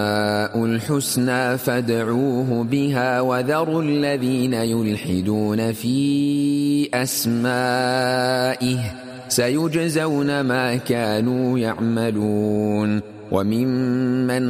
الحسنى فادعوه بها وذروا الذين يلحدون في أسمائه سيجزون ما كانوا يعملون. وممن